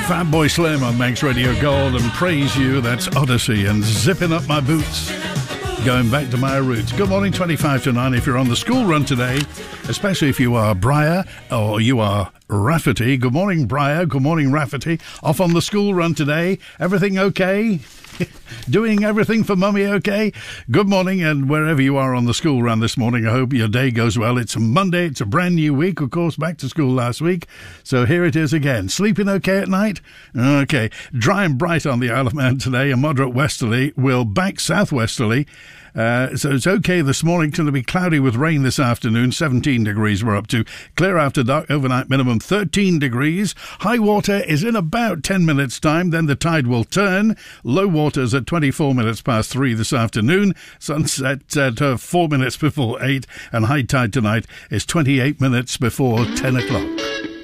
Fatboy Slim on Manx Radio Gold and Praise You. That's Odyssey and Zipping Up My Boots. Going back to my roots. Good morning, 25 to 9 if you're on the school run today, especially if you are Briar or you are Rafferty. Good morning, Briar. Good morning, Rafferty. Off on the school run today. Everything okay? Doing everything for mummy okay? Good morning, and wherever you are on the school run this morning, I hope your day goes well. It's a Monday, it's a brand new week, of course, back to school last week, so here it is again. Sleeping okay at night? Okay. Dry and bright on the Isle of Man today, a moderate westerly will back southwesterly. So it's okay this morning. It's going to be cloudy with rain this afternoon. 17 degrees we're up to. Clear after dark, overnight minimum 13 degrees. High water is in about 10 minutes' time. Then the tide will turn. Low water's at 24 minutes past 3 this afternoon. Sunset at 4 minutes before 8. And high tide tonight is 28 minutes before 10 o'clock.